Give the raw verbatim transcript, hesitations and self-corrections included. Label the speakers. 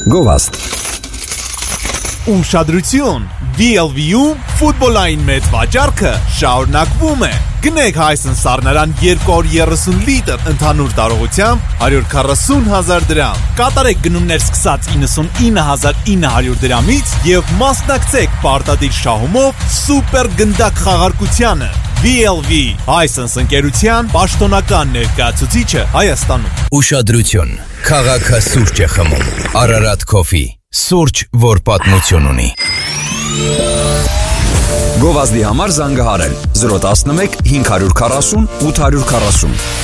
Speaker 1: Գովազդ։
Speaker 2: Ուշադրություն, վի ել վի-ում ֆուտբոլային մեծ վաճառքը շարունակվում է։ Գնեք Հայսեն սառնարան երկու հարյուր երեսուն լիտր ընդհանուր տարողությամբ հարյուր քառասուն հազար դրամ։ Կատարեք գնումներ սկսած իննսունինը հազար ինը հարյուր դրամից եւ մասնակցեք պարտադիր շահումով սուպեր գնդակ խաղարկությանը։ վի ել վի Հայսենս ընկերության պաշտոնական ներկայացուցիչը Հայաստանում։
Speaker 3: Ուշադրություն, քաղաքը սուրճ է խմում։ Արարատ Coffee, սուրճ, որ պատմություն ունի։
Speaker 1: Գովազդի համար զանգահարել զրո տասնմեկ հինգ հարյուր քառասուն ութ հարյուր քառասուն։